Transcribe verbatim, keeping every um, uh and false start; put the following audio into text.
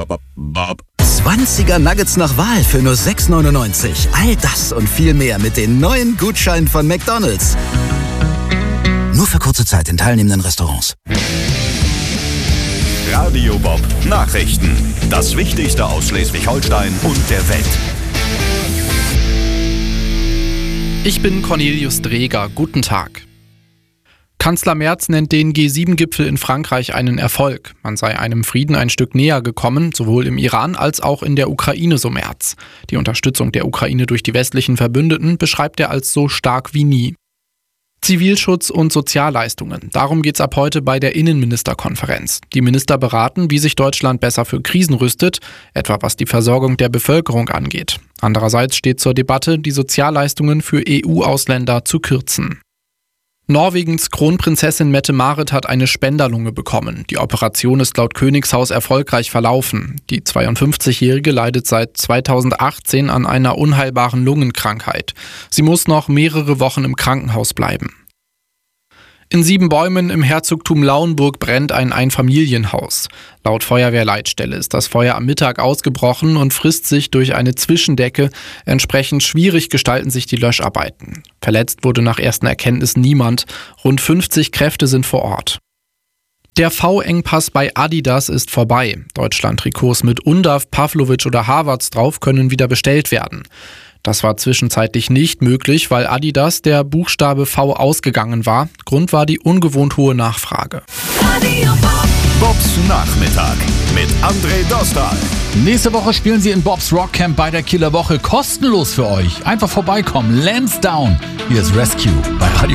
zwanziger Nuggets nach Wahl für nur sechs neunundneunzig. All das und viel mehr mit den neuen Gutscheinen von McDonald's. Nur für kurze Zeit in teilnehmenden Restaurants. Radio Bob Nachrichten. Das Wichtigste aus Schleswig-Holstein und der Welt. Ich bin Cornelius Dreger. Guten Tag. Kanzler Merz nennt den G sieben Gipfel in Frankreich einen Erfolg. Man sei einem Frieden ein Stück näher gekommen, sowohl im Iran als auch in der Ukraine, so Merz. Die Unterstützung der Ukraine durch die westlichen Verbündeten beschreibt er als so stark wie nie. Zivilschutz und Sozialleistungen. Darum geht's ab heute bei der Innenministerkonferenz. Die Minister beraten, wie sich Deutschland besser für Krisen rüstet, etwa was die Versorgung der Bevölkerung angeht. Andererseits steht zur Debatte, die Sozialleistungen für E U-Ausländer zu kürzen. Norwegens Kronprinzessin Mette-Marit hat eine Spenderlunge bekommen. Die Operation ist laut Königshaus erfolgreich verlaufen. Die zweiundfünfzigjährige leidet seit zweitausendachtzehn an einer unheilbaren Lungenkrankheit. Sie muss noch mehrere Wochen im Krankenhaus bleiben. In Siebenbäumen im Herzogtum Lauenburg brennt ein Einfamilienhaus. Laut Feuerwehrleitstelle ist das Feuer am Mittag ausgebrochen und frisst sich durch eine Zwischendecke. Entsprechend schwierig gestalten sich die Löscharbeiten. Verletzt wurde nach ersten Erkenntnissen niemand. Rund fünfzig Kräfte sind vor Ort. Der V-Engpass bei Adidas ist vorbei. Deutschland-Trikots mit Undav, Pavlovic oder Havertz drauf können wieder bestellt werden. Das war zwischenzeitlich nicht möglich, weil Adidas der Buchstabe V ausgegangen war. Grund war die ungewohnt hohe Nachfrage. Bobs Nachmittag mit André Dostal. Nächste Woche spielen sie in Bobs Rockcamp bei der Kieler Woche kostenlos für euch. Einfach vorbeikommen. Lansdowne. Hier ist Rescue bei Radio